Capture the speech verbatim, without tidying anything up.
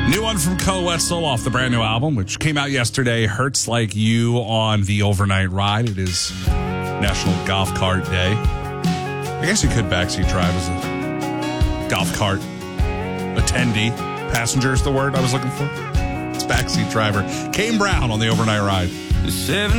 New one from Koe Wetzel off the brand new album, which came out yesterday. Hurts Like You on the overnight ride. It is National Golf Cart Day. I guess you could backseat drive as a golf cart attendee. Passenger is the word I was looking for. It's backseat driver. Kane Brown on the overnight ride. Seven